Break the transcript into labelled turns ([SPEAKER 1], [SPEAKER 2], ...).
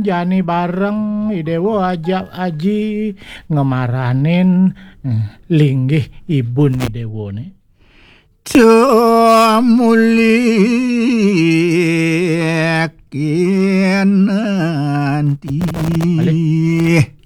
[SPEAKER 1] Jani bareng Idewo ajak Aji ngemaranin linggih ibun Idewo nih.
[SPEAKER 2] Mulikin nanti.